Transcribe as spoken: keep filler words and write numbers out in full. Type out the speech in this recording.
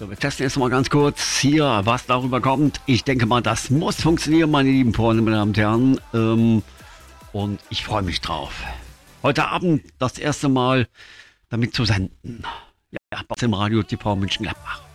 So, wir testen jetzt mal ganz kurz hier, was darüber kommt. Ich denke mal, das muss funktionieren, meine lieben Freunde, meine Damen und Herren. Ähm, und ich freue mich drauf. Heute Abend das erste Mal damit zu senden. Ja, bei dem Radio T V München-Gladbach.